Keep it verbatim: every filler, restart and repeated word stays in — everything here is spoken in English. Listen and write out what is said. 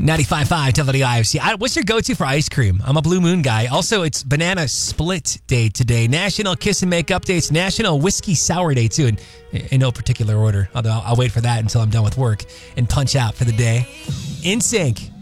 ninety-five point five W I F C. I, what's your go-to for ice cream? I'm a Blue Moon guy. Also, it's Banana Split Day today. National Kiss and Make Updates. National Whiskey Sour Day, too. In, in no particular order. Although I'll, I'll wait for that until I'm done with work and punch out for the day. N Sync.